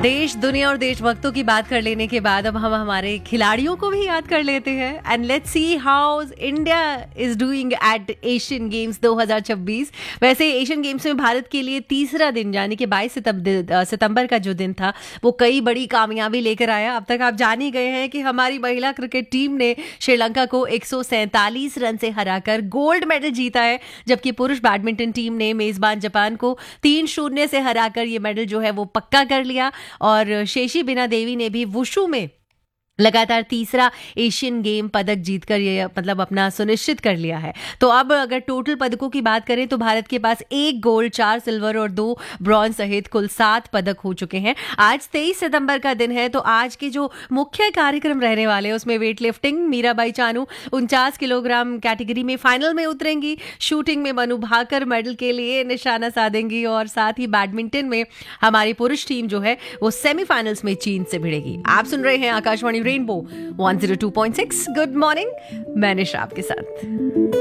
देश दुनिया और देशभक्तों की बात कर लेने के बाद अब हम हमारे खिलाड़ियों को भी याद कर लेते हैं and let's see how India is doing at Asian games 2026। वैसे एशियन गेम्स में भारत के लिए तीसरा दिन यानी कि 22 सितंबर का जो दिन था वो कई बड़ी कामयाबी लेकर आया। अब तक आप जान ही गए हैं कि हमारी महिला क्रिकेट टीम ने श्रीलंका को 147 रन से हराकर गोल्ड मेडल जीता है, जबकि पुरुष बैडमिंटन टीम ने मेजबान जापान को 3-0 से हराकर ये मेडल जो है वो पक्का कर लिया। और शेशी बिना देवी ने भी वुशु में लगातार तीसरा एशियन गेम पदक जीतकर ये मतलब अपना सुनिश्चित कर लिया है। तो अब अगर टोटल पदकों की बात करें तो भारत के पास 1 गोल्ड 4 सिल्वर और 2 ब्रॉन्ज सहित कुल 7 पदक हो चुके हैं। आज 23 सितंबर का दिन है, तो आज के जो मुख्य कार्यक्रम रहने वाले हैं उसमें weight lifting Mirabai Chanu 49 kilogram category में फाइनल में उतरेंगी। शूटिंग में मनु भाकर मेडल के लिए निशाना साधेंगी और साथ ही बैडमिंटन में हमारी पुरुष टीम जो है वो सेमीफाइनल्स में चीन से भिड़ेगी। आप सुन रहे हैं आकाशवाणी रेनबो 102.6। गुड मॉर्निंग, मैं निशा आपके साथ।